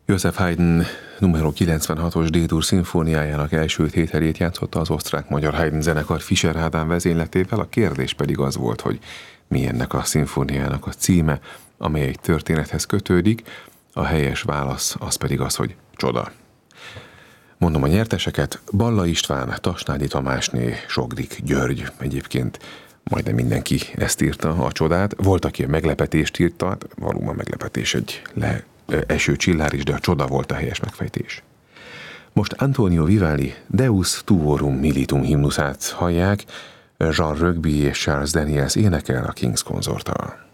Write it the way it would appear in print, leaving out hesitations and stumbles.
Joseph Haydn numero 96-os D-dur szimfóniájának első tételét játszotta az osztrák-magyar Haydn zenekar Fischer Ádám vezényletével, a kérdés pedig az volt, hogy mi ennek a szimfóniának a címe, amely egy történethez kötődik, a helyes válasz az pedig az, hogy Csoda. Mondom a nyerteseket: Balla István, Tasnádi Tamásné, Sogdik György. Egyébként majdnem mindenki ezt írta, a Csodát. Volt, aki a meglepetést írta, valóban meglepetés egy eső csillár is, de a Csoda volt a helyes megfejtés. Most Antonio Vivaldi Deus Tuorum Militum himnuszát hallják, Jean Rugby és Charles Daniels énekel a King's Consorttal.